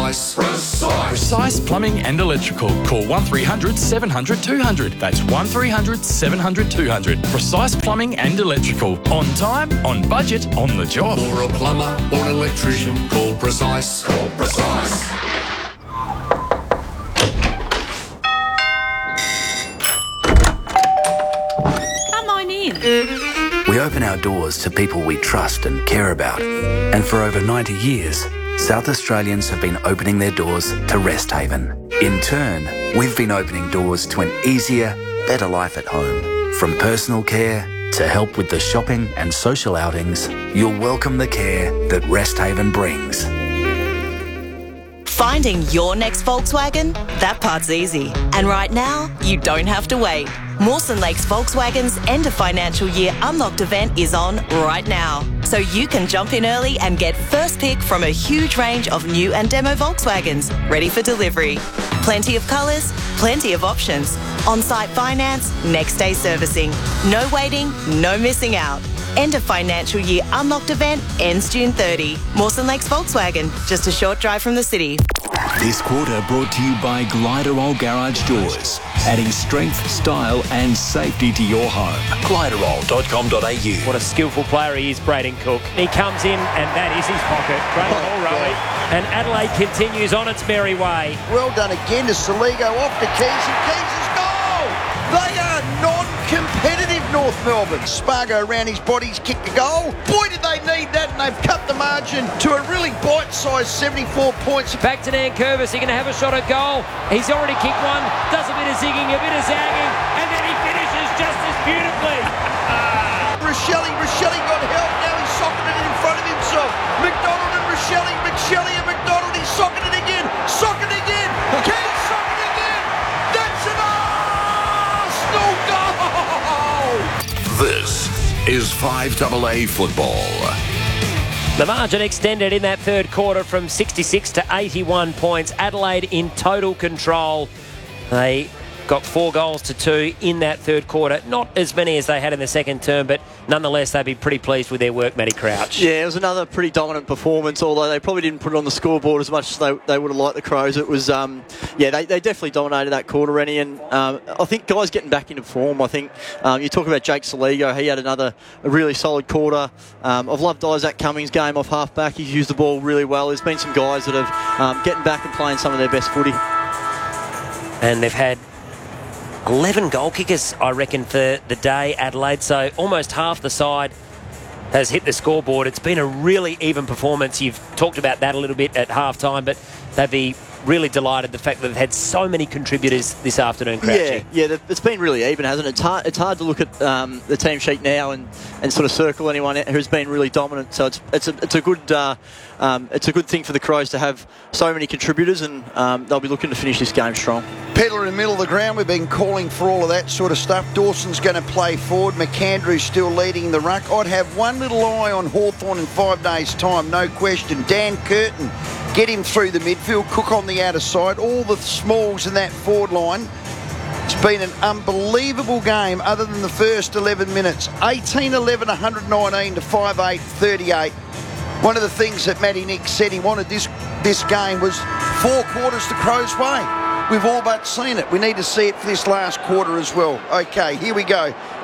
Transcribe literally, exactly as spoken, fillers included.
Precise. Precise. Precise Plumbing and Electrical. Call one three hundred seven hundred two hundred. That's one three hundred seven hundred two hundred. Precise Plumbing and Electrical. On time, on budget, on the job. For a plumber or an electrician, call Precise. Call Precise. Come on in. We open our doors to people we trust and care about. And for over ninety years, South Australians have been opening their doors to Rest Haven. In turn, we've been opening doors to an easier, better life at home. From personal care to help with the shopping and social outings, you'll welcome the care that Rest Haven brings. Finding your next Volkswagen? That part's easy. And right now, you don't have to wait. Mawson Lakes Volkswagen's end of financial year unlocked event is on right now. So you can jump in early and get first pick from a huge range of new and demo Volkswagens ready for delivery. Plenty of colours, plenty of options. On-site finance, next day servicing. No waiting, no missing out. End of financial year unlocked event ends June thirtieth. Mawson Lakes Volkswagen, just a short drive from the city. This quarter brought to you by Gliderol Garage Doors, adding strength, style and safety to your home. Gliderol dot com dot a u. What a skillful player he is, Braden Cook. He comes in and that is his pocket. Great ball, Rowie. And Adelaide continues on its merry way. Well done again to Saligo, off to Keys, and Keys' goal! They are non-competitive, North Melbourne. Spargo around his body, he's kicked a goal. Boy, did they need that, and they've cut the margin to a really bite-sized seventy-four points. Back to Nankervis, he going to have a shot at goal. He's already kicked one, does a bit of zigging, a bit of zagging, and then he finishes just as beautifully. Ah. Rochelle, Rochelle got help, now he's socketed it in front of himself. McDonald and Rochelle, Rochelle and McDonald, he's socketed again, socketed again, Keys socketed again. That's an Arsenal goal! This is five double A football. The margin extended in that third quarter from sixty-six to eighty-one points. Adelaide in total control. They got four goals to two in that third quarter. Not as many as they had in the second term, but nonetheless, they'd be pretty pleased with their work, Matty Crouch. Yeah, it was another pretty dominant performance, although they probably didn't put it on the scoreboard as much as they, they would have liked the Crows. It was, um, yeah, they, they definitely dominated that quarter, Rennie, and um, I think guys getting back into form. I think um, you talk about Jake Saligo, he had another a really solid quarter. Um, I've loved Isaac Cummings' game off half-back. He's used the ball really well. There's been some guys that have um, getting back and playing some of their best footy. And they've had eleven goal kickers, I reckon, for the day, Adelaide. So almost half the side has hit the scoreboard. It's been a really even performance. You've talked about that a little bit at half-time, but they'd be really delighted the fact that they've had so many contributors this afternoon, Crouchy. Yeah, yeah, it's been really even, hasn't it? It's hard, it's hard to look at um, the team sheet now and, and sort of circle anyone who's been really dominant. So it's it's a it's a good uh, um, it's a good thing for the Crows to have so many contributors, and um, they'll be looking to finish this game strong. Pedler in the middle of the ground, we've been calling for all of that sort of stuff. Dawson's going to play forward. McAndrew's still leading the ruck. I'd have one little eye on Hawthorn in five days' time, no question. Dan Curtin, get him through the midfield. Cook on the outer side. All the smalls in that forward line. It's been an unbelievable game other than the first eleven minutes. eighteen eleven, one nineteen to five eight thirty-eight. One of the things that Matty Nick said he wanted this, this game was four quarters the Crows' way. We've all but seen it. We need to see it for this last quarter as well. Okay, here we go.